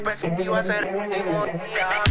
Pensé que iba a ser el último día.